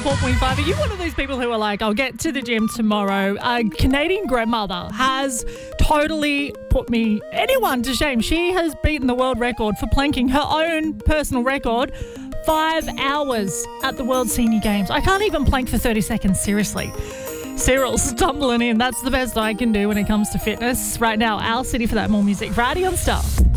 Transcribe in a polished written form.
104.5. Are you one of those people who are like, I'll get to the gym tomorrow? A Canadian grandmother has totally put anyone to shame. She has beaten the world record for planking, her own personal record, 5 hours at the World Senior Games. I can't even plank for 30 seconds, seriously. Cyril's stumbling in. That's the best I can do when it comes to fitness. Right now, Our City for that. More music. Variety on Star.